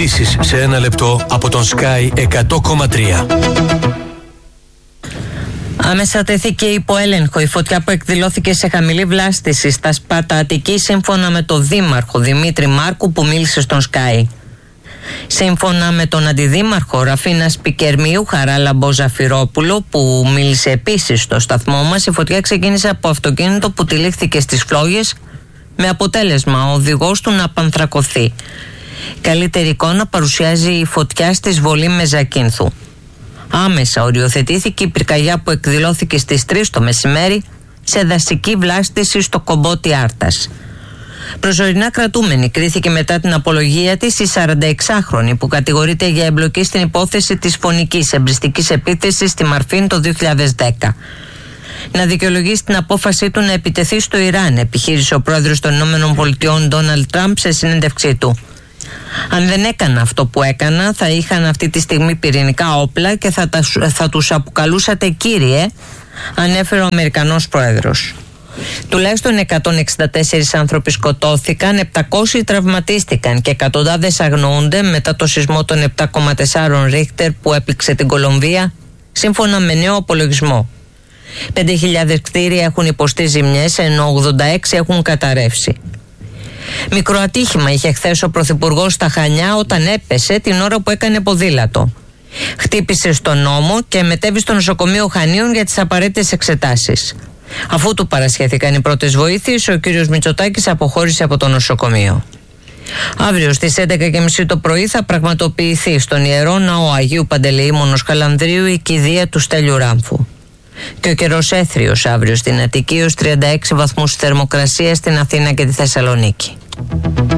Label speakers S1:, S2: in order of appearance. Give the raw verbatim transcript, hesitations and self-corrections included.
S1: ειδήσεις σε ένα λεπτό από τον Sky εκατό κόμμα τρία.
S2: Άμεσα τέθηκε υπό έλεγχο η φωτιά που εκδηλώθηκε σε χαμηλή βλάστηση στα Σπάτα Αττική, σύμφωνα με τον Δήμαρχο Δημήτρη Μάρκου που μίλησε στον Sky. Σύμφωνα με τον Αντιδήμαρχο Ραφίνα Σπικερμίου Χαράλαμπο Ζαφυρόπουλο, που μίλησε επίσης στο σταθμό μας, η φωτιά ξεκίνησε από αυτοκίνητο που τυλίχθηκε στις φλόγες, με αποτέλεσμα ο οδηγός του να πανθρακωθεί. Καλύτερη εικόνα παρουσιάζει η φωτιά στη Σβολή Μεζακίνθου. Άμεσα οριοθετήθηκε η πυρκαγιά που εκδηλώθηκε στις τρεις το μεσημέρι σε δασική βλάστηση στο Κομπότι Άρτας. Προσωρινά κρατούμενη κρίθηκε μετά την απολογία της η σαρανταεξάχρονη που κατηγορείται για εμπλοκή στην υπόθεση της φωνικής εμπριστικής επίθεσης στη Μαρφίν το δύο χιλιάδες δέκα. Να δικαιολογήσει την απόφασή του να επιτεθεί στο Ιράν, επιχείρησε ο πρόεδρος των ΗΠΑ Ντόναλντ Τραμπ σε συνέντευξή του. Αν δεν έκανα αυτό που έκανα, θα είχαν αυτή τη στιγμή πυρηνικά όπλα και θα, τα, θα τους αποκαλούσατε κύριε, ανέφερε ο Αμερικανός πρόεδρος. Τουλάχιστον εκατόν εξήντα τέσσερις άνθρωποι σκοτώθηκαν, επτακόσιοι τραυματίστηκαν και εκατοντάδες αγνοούνται μετά το σεισμό των επτά κόμμα τέσσερα Ρίχτερ που έπληξε την Κολομβία, σύμφωνα με νέο απολογισμό. πέντε χιλιάδες κτίρια έχουν υποστεί ζημιές, ενώ ογδόντα έξι έχουν καταρρεύσει. Μικρό ατύχημα είχε χθες ο Πρωθυπουργός στα Χανιά όταν έπεσε την ώρα που έκανε ποδήλατο. Χτύπησε στον νόμο και μετέβη στο νοσοκομείο Χανίων για τις απαραίτητες εξετάσεις. Αφού του παρασχέθηκαν οι πρώτες βοήθειες, ο κύριος Μητσοτάκης αποχώρησε από το νοσοκομείο. Αύριο στις έντεκα και μισή το πρωί θα πραγματοποιηθεί στον Ιερό Ναό Αγίου Παντελεήμονος Καλανδρίου η κηδεία του Στέλιου Ράμφου. Και ο καιρός έθριος αύριο στην Αττική ως τριάντα έξι βαθμούς θερμοκρασία στην Αθήνα και τη Θεσσαλονίκη.